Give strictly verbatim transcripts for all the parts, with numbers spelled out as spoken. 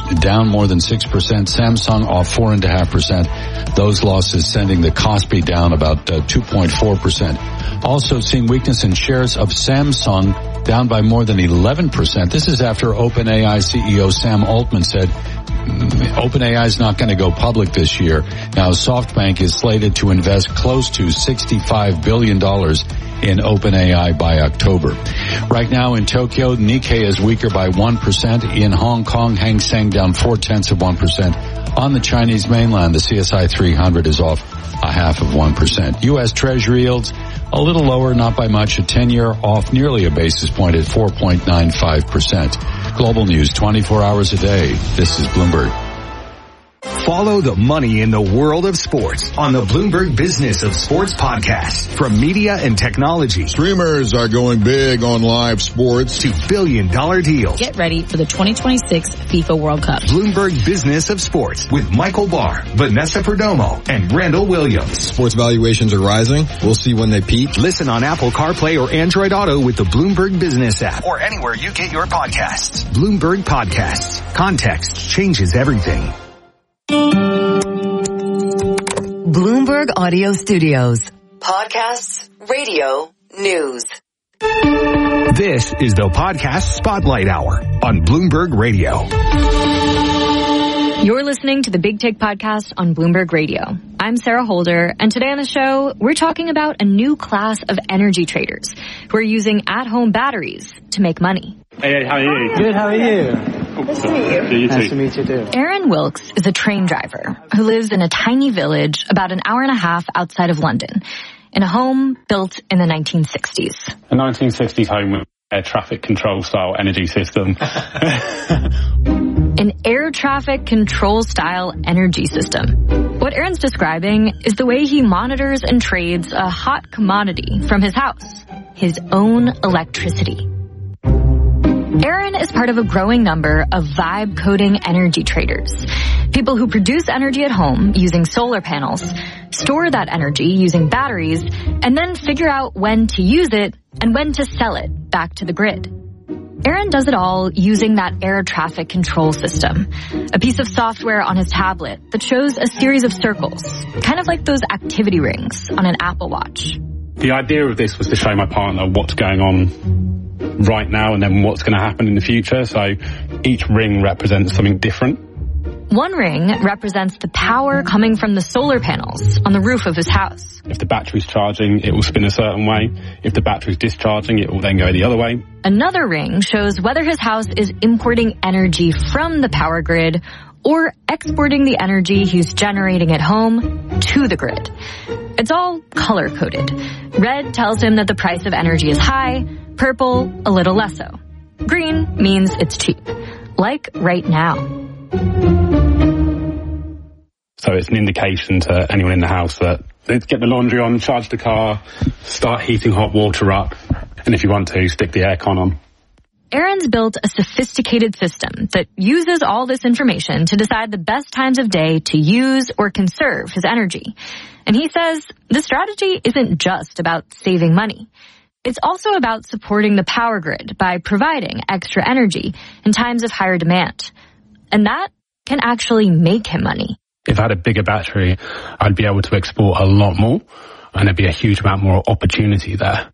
down more than six percent. Samsung off four point five percent. Those losses sending the Kospi down about uh, two point four percent. Also seeing weakness in shares of Samsung, down by more than eleven percent. This is after OpenAI C E O Sam Altman said OpenAI is not going to go public this year. Now, SoftBank is slated to invest close to sixty-five billion dollars in OpenAI by October. Right now in Tokyo, Nikkei is weaker by one percent. In Hong Kong, Hang Seng down four-tenths of one percent. On the Chinese mainland, the C S I three hundred is off a half of one percent. U S Treasury yields a little lower, not by much. A ten-year off nearly a basis point at four point nine five percent. Global news twenty-four hours a day. This is Bloomberg. Follow the money in the world of sports on the Bloomberg Business of Sports podcast. From media and technology, streamers are going big on live sports, to billion dollar deals. Get ready for the twenty twenty-six FIFA World Cup. Bloomberg Business of Sports with Michael Barr, Vanessa Perdomo, and Randall Williams. Sports valuations are rising. We'll see when they peak. Listen on Apple CarPlay or Android Auto with the Bloomberg Business app, or anywhere you get your podcasts. Bloomberg Podcasts. Context changes everything. Bloomberg Audio Studios. Podcasts, radio, news. This is the Podcast Spotlight Hour on Bloomberg Radio. You're listening to the Big Take Podcast on Bloomberg Radio. I'm Sarah Holder, and today on the show, we're talking about a new class of energy traders who are using at-home batteries to make money. Hey, how are you? Good, how are you? Nice to meet you. you nice to meet you too. Aaron Wilkes is a train driver who lives in a tiny village about an hour and a half outside of London, in a home built in the nineteen sixties. A nineteen sixties home with air traffic control style energy system. An air traffic control style energy system. What Aaron's describing is the way he monitors and trades a hot commodity from his house, his own electricity. Aaron is part of a growing number of vibe coding energy traders, people who produce energy at home using solar panels, store that energy using batteries, and then figure out when to use it and when to sell it back to the grid. Aaron does it all using that air traffic control system, a piece of software on his tablet that shows a series of circles, kind of like those activity rings on an Apple Watch. The idea of this was to show my partner what's going on right now and then what's going to happen in the future. So each ring represents something different. One ring represents the power coming from the solar panels on the roof of his house. If the battery's charging, it will spin a certain way. If the battery's discharging, it will then go the other way. Another ring shows whether his house is importing energy from the power grid or exporting the energy he's generating at home to the grid. It's all color-coded. Red tells him that the price of energy is high, purple, a little less so. Green means it's cheap, like right now. So it's an indication to anyone in the house that let's get the laundry on, charge the car, start heating hot water up, and if you want to, stick the aircon on. Aaron's built a sophisticated system that uses all this information to decide the best times of day to use or conserve his energy. And he says the strategy isn't just about saving money. It's also about supporting the power grid by providing extra energy in times of higher demand. And that can actually make him money. If I had a bigger battery, I'd be able to export a lot more, and there'd be a huge amount more opportunity there.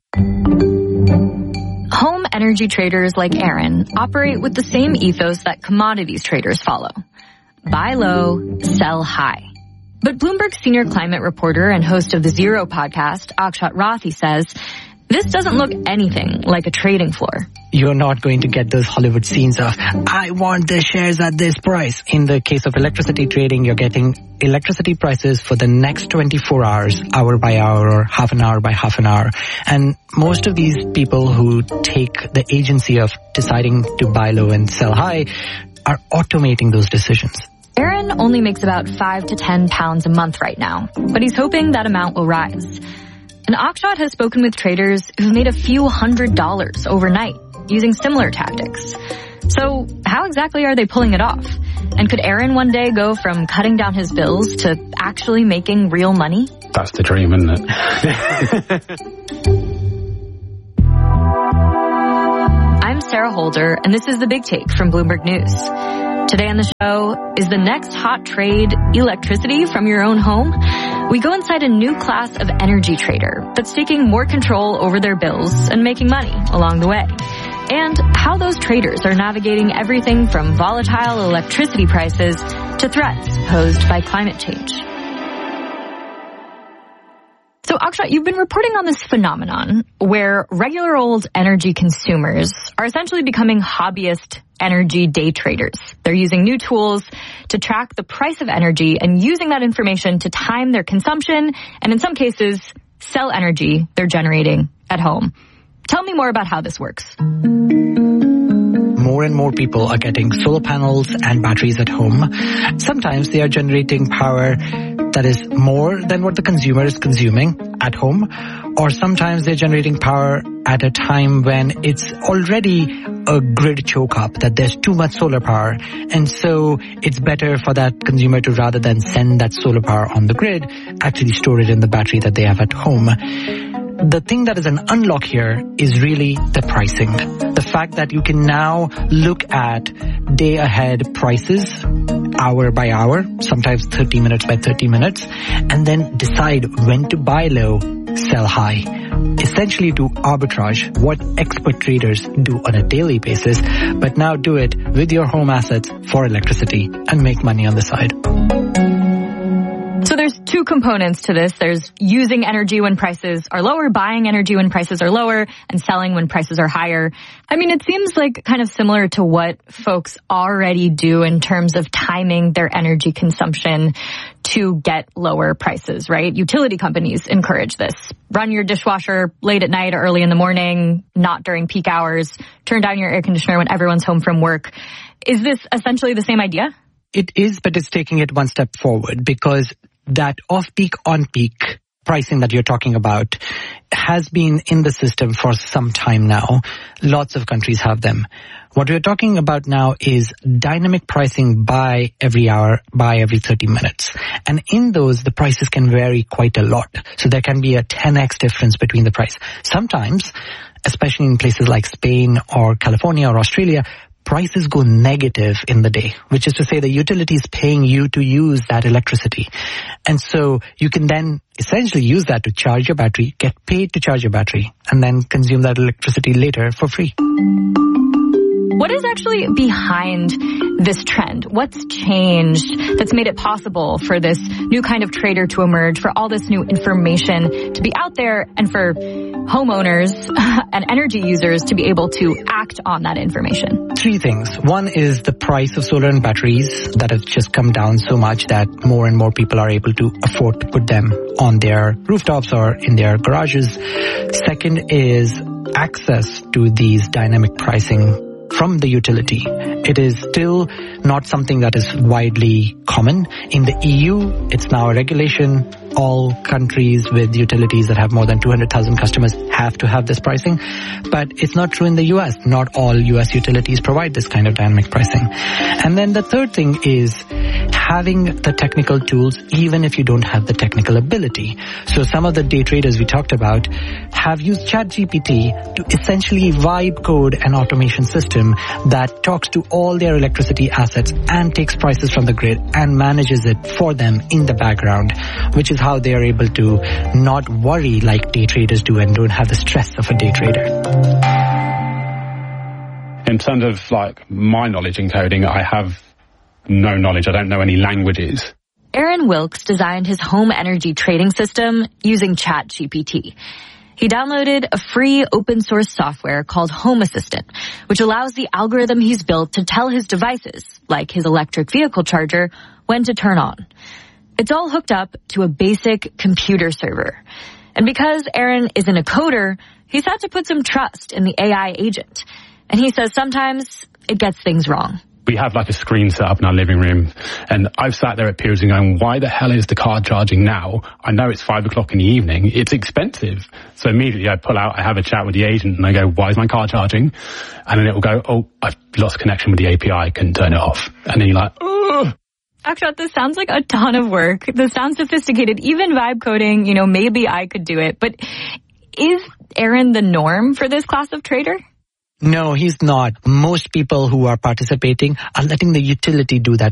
Home energy traders like Aaron operate with the same ethos that commodities traders follow. Buy low, sell high. But Bloomberg senior climate reporter and host of the Zero podcast, Akshat Rathi, says this doesn't look anything like a trading floor. You're not going to get those Hollywood scenes of, I want the shares at this price. In the case of electricity trading, you're getting electricity prices for the next twenty-four hours, hour by hour, or half an hour by half an hour. And most of these people who take the agency of deciding to buy low and sell high are automating those decisions. Aaron only makes about five to ten pounds a month right now, but he's hoping that amount will rise. And Akshat has spoken with traders who've made a few hundred dollars overnight using similar tactics. So how exactly are they pulling it off? And could Aaron one day go from cutting down his bills to actually making real money? That's the dream, isn't it? I'm Sarah Holder, and this is The Big Take from Bloomberg News. Today on the show, is the next hot trade electricity from your own home? We go inside a new class of energy trader that's taking more control over their bills and making money along the way. And how those traders are navigating everything from volatile electricity prices to threats posed by climate change. So, Akshat, you've been reporting on this phenomenon where regular old energy consumers are essentially becoming hobbyist energy day traders. They're using new tools to track the price of energy and using that information to time their consumption and, in some cases, sell energy they're generating at home. Tell me more about how this works. More and more people are getting solar panels and batteries at home. Sometimes they are generating power that is more than what the consumer is consuming at home, or sometimes they're generating power at a time when it's already a grid choke up, that there's too much solar power. And so it's better for that consumer to, rather than send that solar power on the grid, actually store it in the battery that they have at home. The thing that is an unlock here is really the pricing. The fact that you can now look at day ahead prices, hour by hour, sometimes thirty minutes by thirty minutes, and then decide when to buy low, sell high. Essentially do arbitrage, what expert traders do on a daily basis, but now do it with your home assets for electricity and make money on the side. So there's two components to this. There's using energy when prices are lower, buying energy when prices are lower, and selling when prices are higher. I mean, it seems like kind of similar to what folks already do in terms of timing their energy consumption to get lower prices, right? Utility companies encourage this. Run your dishwasher late at night or early in the morning, not during peak hours. Turn down your air conditioner when everyone's home from work. Is this essentially the same idea? It is, but it's taking it one step forward, because that off-peak, on-peak pricing that you're talking about has been in the system for some time now. Lots of countries have them. What we're talking about now is dynamic pricing by every hour, by every thirty minutes. And in those, the prices can vary quite a lot. So there can be a ten x difference between the price. Sometimes, especially in places like Spain or California or Australia, prices go negative in the day, which is to say the utility is paying you to use that electricity. And so you can then essentially use that to charge your battery, get paid to charge your battery, and then consume that electricity later for free. What is actually behind this trend? What's changed that's made it possible for this new kind of trader to emerge, for all this new information to be out there, and for homeowners and energy users to be able to act on that information? Three things. One is the price of solar and batteries that have just come down so much that more and more people are able to afford to put them on their rooftops or in their garages. Second is access to these dynamic pricing from the utility. It is still not something that is widely common. In the E U, it's now a regulation. All countries with utilities that have more than two hundred thousand customers have to have this pricing. But it's not true in the U S. Not all U S utilities provide this kind of dynamic pricing. And then the third thing is having the technical tools, even if you don't have the technical ability. So some of the day traders we talked about have used ChatGPT to essentially vibe code an automation system that talks to all their electricity assets and takes prices from the grid and manages it for them in the background, which is how they are able to not worry like day traders do and don't have the stress of a day trader. In terms of like my knowledge in coding, I have no knowledge. I don't know any languages. Aaron Wilkes designed his home energy trading system using ChatGPT. He downloaded a free open source software called Home Assistant, which allows the algorithm he's built to tell his devices, like his electric vehicle charger, when to turn on. It's all hooked up to a basic computer server. And because Aaron isn't a coder, he's had to put some trust in the A I agent. And he says sometimes it gets things wrong. We have like a screen set up in our living room, and I've sat there at periods and going, why the hell is the car charging now? I know it's five o'clock in the evening. It's expensive. So immediately I pull out, I have a chat with the agent and I go, why is my car charging? And then it will go, oh, I've lost connection with the A P I, couldn't turn it off. And then you're like, ugh. Akshat, this sounds like a ton of work. This sounds sophisticated. Even vibe coding, you know, maybe I could do it. But is Aaron the norm for this class of trader? No, he's not. Most people who are participating are letting the utility do that